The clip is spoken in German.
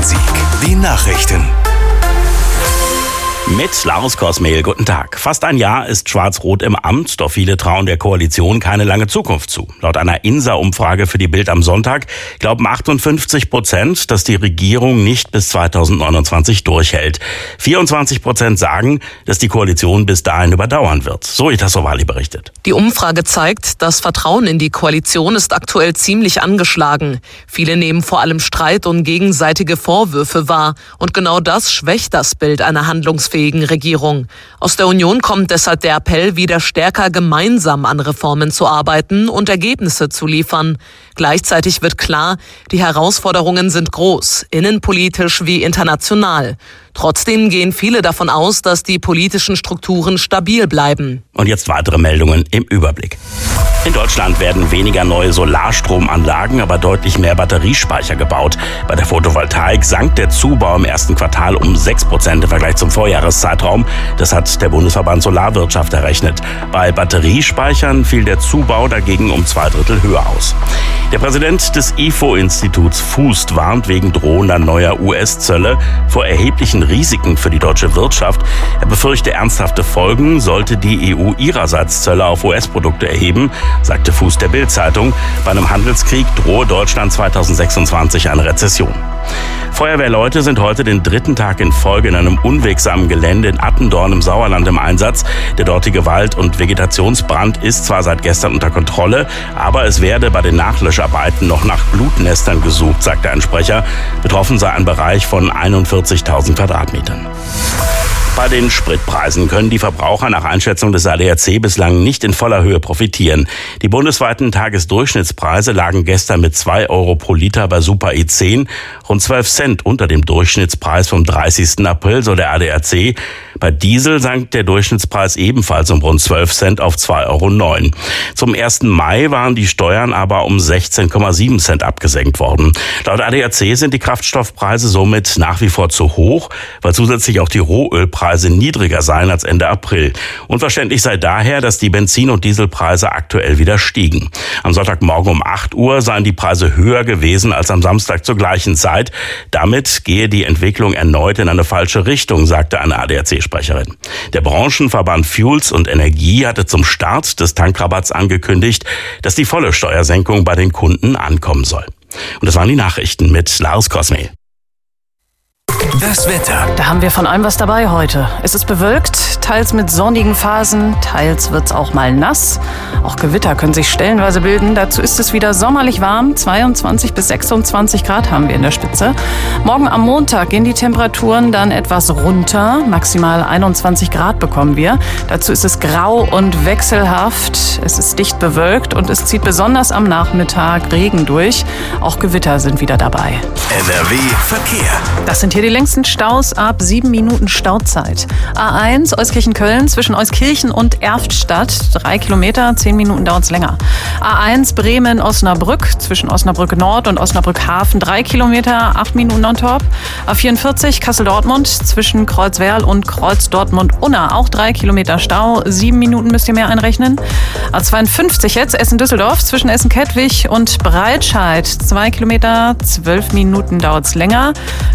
Wochensieg. Die Nachrichten. Mit Lars Kosmehl, guten Tag. Fast ein Jahr ist Schwarz-Rot im Amt, doch viele trauen der Koalition keine lange Zukunft zu. Laut einer INSA-Umfrage für die Bild am Sonntag glauben 58%, dass die Regierung nicht bis 2029 durchhält. 24% sagen, dass die Koalition bis dahin überdauern wird. Zoe Tassovali berichtet. Die Umfrage zeigt, das Vertrauen in die Koalition ist aktuell ziemlich angeschlagen. Viele nehmen vor allem Streit und gegenseitige Vorwürfe wahr. Und genau das schwächt das Bild einer handlungsfähigen Regierung. Aus der Union kommt deshalb der Appell, wieder stärker gemeinsam an Reformen zu arbeiten und Ergebnisse zu liefern. Gleichzeitig wird klar, die Herausforderungen sind groß, innenpolitisch wie international. Trotzdem gehen viele davon aus, dass die politischen Strukturen stabil bleiben. Und jetzt weitere Meldungen im Überblick. In Deutschland werden weniger neue Solarstromanlagen, aber deutlich mehr Batteriespeicher gebaut. Bei der Photovoltaik sank der Zubau im ersten Quartal um 6% im Vergleich zum Vorjahreszeitraum. Das hat der Bundesverband Solarwirtschaft errechnet. Bei Batteriespeichern fiel der Zubau dagegen um 2/3 höher aus. Der Präsident des IFO-Instituts Fußt warnt wegen drohender neuer US-Zölle vor erheblichen Risiken für die deutsche Wirtschaft. Er befürchte ernsthafte Folgen, sollte die EU ihrerseits Zölle auf US-Produkte erheben, sagte Fußt der Bild-Zeitung. Bei einem Handelskrieg drohe Deutschland 2026 eine Rezession. Feuerwehrleute sind heute den 3. Tag in Folge in einem unwegsamen Gelände in Attendorn im Sauerland im Einsatz. Der dortige Wald- und Vegetationsbrand ist zwar seit gestern unter Kontrolle, aber es werde bei den Nachlöscharbeiten noch nach Blutnestern gesucht, sagte ein Sprecher. Betroffen sei ein Bereich von 41.000 Quadratmetern. Bei den Spritpreisen können die Verbraucher nach Einschätzung des ADAC bislang nicht in voller Höhe profitieren. Die bundesweiten Tagesdurchschnittspreise lagen gestern mit 2 Euro pro Liter bei Super E10 rund 12 Cent unter dem Durchschnittspreis vom 30. April, so der ADAC. Bei Diesel sank der Durchschnittspreis ebenfalls um rund 12 Cent auf 2,09 Euro. Zum 1. Mai waren die Steuern aber um 16,7 Cent abgesenkt worden. Laut ADAC sind die Kraftstoffpreise somit nach wie vor zu hoch, weil zusätzlich auch die Rohölpreise niedriger seien als Ende April. Unverständlich sei daher, dass die Benzin- und Dieselpreise aktuell wieder stiegen. Am Sonntagmorgen um 8 Uhr seien die Preise höher gewesen als am Samstag zur gleichen Zeit. Damit gehe die Entwicklung erneut in eine falsche Richtung, sagte eine ADAC-Sprecherin. Der Branchenverband Fuels und Energie hatte zum Start des Tankrabatts angekündigt, dass die volle Steuersenkung bei den Kunden ankommen soll. Und das waren die Nachrichten mit Lars Kosmehl. Das Wetter. Da haben wir von allem was dabei heute. Es ist bewölkt, teils mit sonnigen Phasen, teils wird's auch mal nass. Auch Gewitter können sich stellenweise bilden. Dazu ist es wieder sommerlich warm. 22 bis 26 Grad haben wir in der Spitze. Morgen am Montag gehen die Temperaturen dann etwas runter. Maximal 21 Grad bekommen wir. Dazu ist es grau und wechselhaft. Es ist dicht bewölkt und es zieht besonders am Nachmittag Regen durch. Auch Gewitter sind wieder dabei. NRW Verkehr. Das sind hier die längsten Staus ab 7 Minuten Stauzeit. A1 Euskirchen-Köln zwischen Euskirchen und Erftstadt 3 Kilometer, 10 Minuten dauert es länger. A1 Bremen-Osnabrück zwischen Osnabrück Nord und Osnabrück Hafen 3 Kilometer, 8 Minuten on top. A44 Kassel-Dortmund zwischen Kreuzwerl und Kreuz-Dortmund-Unna auch 3 Kilometer Stau, 7 Minuten müsst ihr mehr einrechnen. A52 jetzt Essen-Düsseldorf zwischen Essen-Kettwig und Breitscheid 2 Kilometer, 12 Minuten dauert es länger.